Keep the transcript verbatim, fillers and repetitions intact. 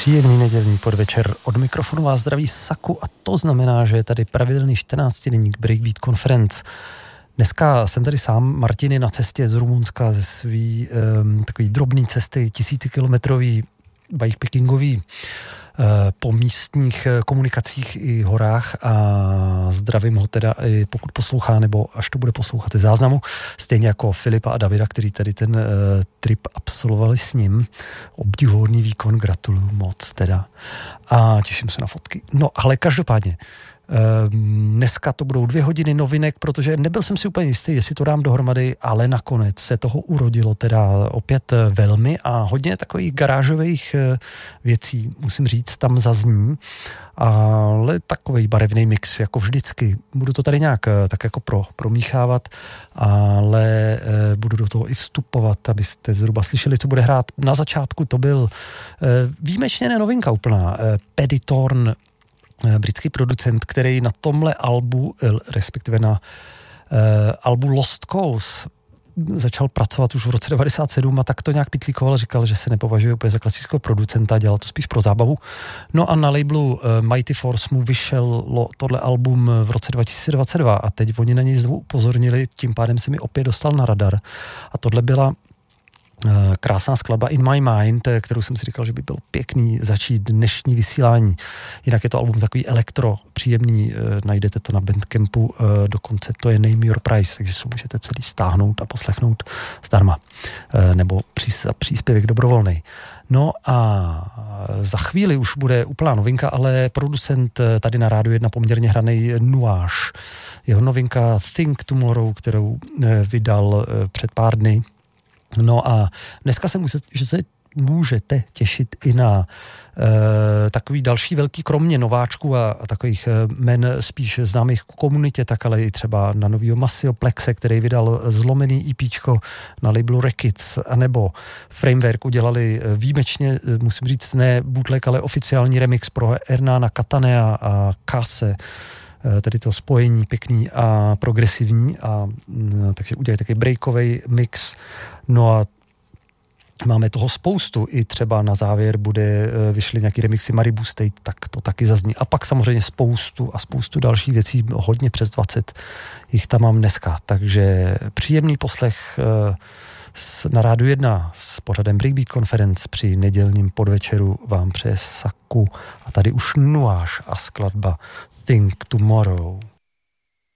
Příjemný nedělní podvečer, od mikrofonu vás zdraví Saku a to znamená, že je tady pravidelný čtrnáctidenník Breakbeat Conference. Dneska jsem tady sám, Martin je na cestě z Rumunska ze svý um, takový drobný cesty, tisícikilometrový bikepackingový uh, po místních komunikacích i horách a zdravím ho teda, i pokud poslouchá, nebo až to bude poslouchat i záznamu, stejně jako Filipa a Davida, který tady ten uh, trip absolvovali s ním. Obdivuhodný výkon, gratuluju moc teda a těším se na fotky. No ale každopádně, dneska to budou dvě hodiny novinek, protože nebyl jsem si úplně jistý, jestli to dám dohromady, ale nakonec se toho urodilo teda opět velmi a hodně takových garážových věcí, musím říct, tam zazní, ale takovej barevný mix, jako vždycky. Budu to tady nějak tak jako pro, promíchávat, ale budu do toho i vstupovat, abyste zhruba slyšeli, co bude hrát. Na začátku to byl výjimečně novinka úplná, Paddy Thorn, britský producent, který na tomhle albu, respektive na uh, albu Lost Cause začal pracovat už v roce devadesát sedm a tak to nějak pitlíkoval, říkal, že se nepovažuje úplně za klasického producenta, dělal to spíš pro zábavu. No a na labelu uh, Mighty Force mu vyšel tohle album v roce dva tisíce dvacet dva a teď oni na něj znovu upozornili, tím pádem se mi opět dostal na radar. A tohle byla krásná skladba In My Mind, kterou jsem si říkal, že by bylo pěkný začít dnešní vysílání. Jinak je to album takový elektro, příjemný, najdete to na Bandcampu, dokonce to je Name Your Price, takže si můžete celý stáhnout a poslechnout zdarma, nebo příspěvek dobrovolnej. No a za chvíli už bude úplná novinka, ale producent tady na Rádiu jedna poměrně hranej Nuage. Jeho novinka Think Tomorrow, kterou vydal před pár dny. No a dneska se, může, že se můžete těšit i na e, takový další velký, kromě nováčků a, a takových men spíš známých komunitě, tak ale i třeba na novýho Maceo Plexe, který vydal zlomený EPčko na labelu Rekids, anebo Framework udělali výjimečně, musím říct, ne bootleg, ale oficiální remix pro Hernana Catanea a Kase, tedy to spojení pěkný a progresivní, a takže udělají takový breakový mix. No a máme toho spoustu, i třeba na závěr bude, vyšly nějaký remixy Maribu State, tak to taky zazní. A pak samozřejmě spoustu a spoustu dalších věcí, hodně přes dvacet jich tam mám dneska. Takže příjemný poslech na Rádiu jedna s pořadem Breakbeat Conference při nedělním podvečeru vám přeje Saku a tady už Nuage a skladba Think Tomorrow.